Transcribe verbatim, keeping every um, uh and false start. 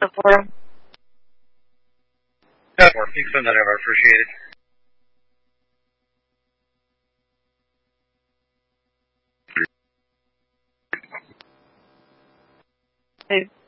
for him? Yeah, for him. You can send that over. I appreciate it. Hey.